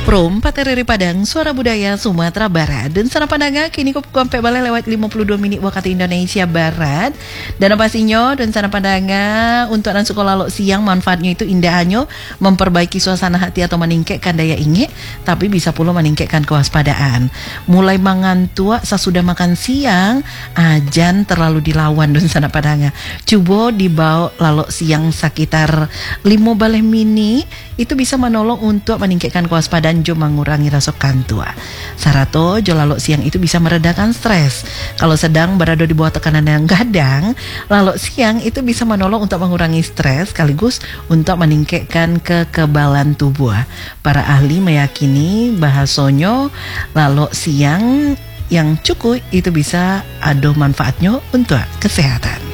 Prom Patereri Padang, Suara Budaya Sumatera Barat. Dan sana pandangan kini kop kompe balik lewat 52 menit waktu Indonesia Barat. Dan pastinya dan sana pandangan untuk anak sekolah lo siang manfaatnya itu indahnya memperbaiki suasana hati atau meningkatkan daya ingat, tapi bisa pula meningkatkan kewaspadaan. Mulai mangan tua sesudah makan siang, ajan terlalu dilawan dan sana pandangan. Coba dibawa lalu siang sekitar 5 balai mini itu bisa menolong untuk meningkatkan kewaspadaan jo mengurangi rasa kantua. Sarato jo lalu siang itu bisa meredakan stres. Kalau sedang berada di bawah tekanan yang gadang, lalu siang itu bisa menolong untuk mengurangi stres sekaligus untuk meningkatkan kekebalan tubuh. Para ahli meyakini bahasanya lalu siang yang cukup itu bisa ada manfaatnya untuk kesehatan.